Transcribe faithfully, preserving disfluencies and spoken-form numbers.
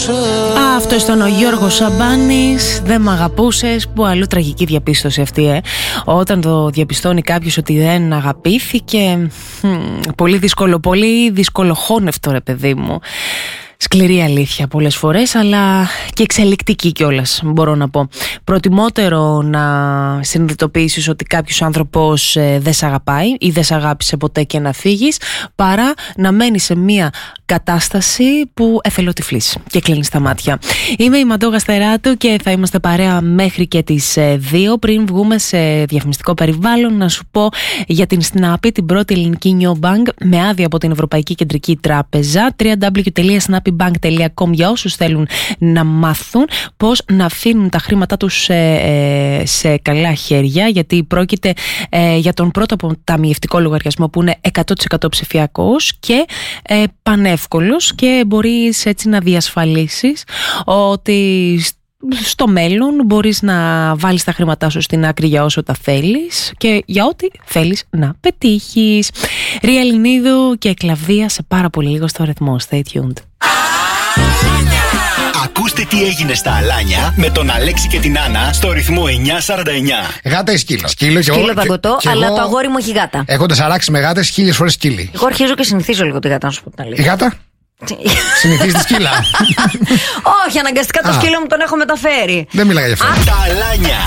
Αυτό ήταν ο Γιώργος Σαμπάνης. Δεν μ' αγαπούσες. Που αλλού τραγική διαπίστωση αυτή, ε. Όταν το διαπιστώνει κάποιος ότι δεν αγαπήθηκε, πολύ δύσκολο, πολύ δυσκολοχώνευτο, ρε παιδί μου. Σκληρή αλήθεια πολλές φορές, αλλά και εξελικτική κιόλας, μπορώ να πω. Προτιμότερο να συνειδητοποιήσεις ότι κάποιος άνθρωπος ε, δεν σ' αγαπάει ή δεν σ' αγάπησε ποτέ και να φύγεις, παρά να μένεις σε μια κατάσταση που εθελοτυφλείς και κλείνεις τα μάτια. Είμαι η Μαντώ Γαστεράτου και θα είμαστε παρέα μέχρι και τις δύο. Πριν βγούμε σε διαφημιστικό περιβάλλον, να σου πω για την Snappi, την πρώτη ελληνική neobank με άδεια από την Ευρωπαϊκή Κεντρική Τράπεζα. double-u double-u double-u τελεία snappy bank τελεία com για όσους θέλουν να μάθουν πώς να αφήνουν τα χρήματά τους σε, σε καλά χέρια, γιατί πρόκειται ε, για τον πρώτο αποταμιευτικό λογαριασμό που είναι εκατό τοις εκατό ψηφιακός και ε, πανεύκολος, και μπορείς έτσι να διασφαλίσεις ότι στο μέλλον μπορείς να βάλεις τα χρήματά σου στην άκρη για όσο τα θέλεις και για ό,τι θέλεις να πετύχεις. Ρία Ελληνίδου και Κλαβδία σε πάρα πολύ λίγο στο ρυθμό. Stay tuned. Ακούστε τι έγινε στα Αλάνια με τον Αλέξη και την Άννα στο ρυθμό εννιά σαράντα εννιά. Γάτα ή σκύλο. Σκύλο, σκύλο παγκοτό, αλλά εγώ, το αγόρι μου έχει γάτα. Έχοντας αράξει με γάτες χίλιες φορές σκύλι. Εγώ αρχίζω και συνηθίζω λίγο τη γάτα, να σου πω την αλήθεια. Η γάτα? Συνηθίζει τη σκύλα. Όχι, αναγκαστικά το σκύλο μου τον έχω μεταφέρει. Δεν μιλάγα γι' αυτό. Τα Αλάνια.